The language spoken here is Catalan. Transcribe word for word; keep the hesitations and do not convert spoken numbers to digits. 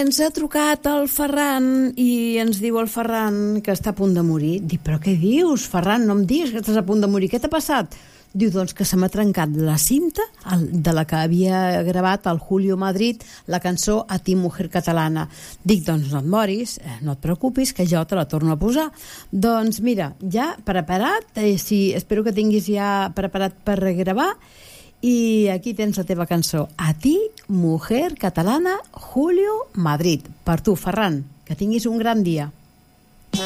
ens ha trucat el Ferran i ens diu el Ferran que està a punt de morir. Dic, però què dius, Ferran? No em diguis que estàs a punt de morir. Què t'ha passat? Diu, doncs, que se m'ha trencat la cinta de la que havia gravat el Julio Madrid, la cançó A ti, mujer catalana. Dic, doncs no et moris, no et preocupis, que jo te la torno a posar. Doncs mira, ja preparat, eh, sí, espero que tinguis ja preparat per regravar, i aquí tens la teva cançó, A ti, mujer catalana, Julio Madrid. Per tu, Ferran, que tinguis un gran dia.